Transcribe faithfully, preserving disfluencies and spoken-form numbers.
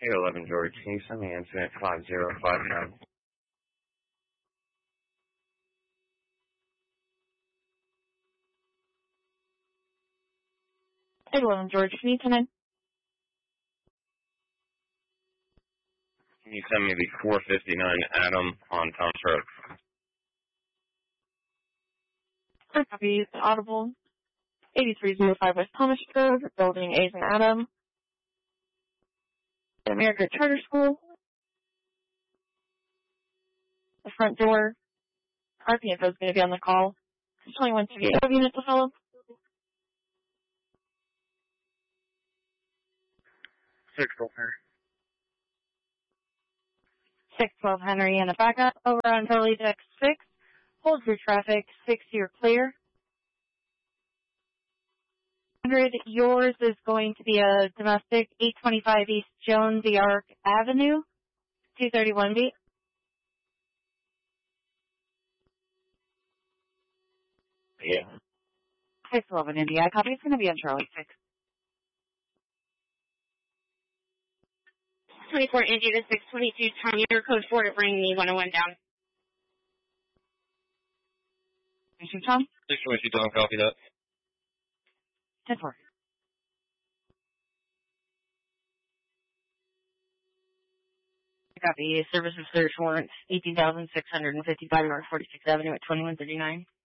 eight eleven George, can you send me incident five zero five nine? eight eleven George, can you come in? Can you send me the four fifty-nine Adam on Tom's Road? I copy the audible. eighty-three oh five West Thomas Road, building A's and Adam. The America Charter School. The front door. R P info is going to be on the call. twenty-one seventy-five units to follow. six twelve Henry. six twelve Henry and a backup over on Charlie Deck six. Hold through traffic. six, you're clear. one hundred, yours is going to be a domestic eight twenty-five East Joan d'Arc Avenue, two thirty-one B. Yeah. six eleven Indy. I copy. It's going to be on Charlie six. twenty-four Indy to six twenty-two, Tom, your code four to bring me one oh one down. Thank you, Tom. six twenty-two, Tom, copy that. ten four. Copy. Service of search warrant eighteen thousand six hundred fifty-five North forty-sixth Avenue at twenty-one thirty-nine.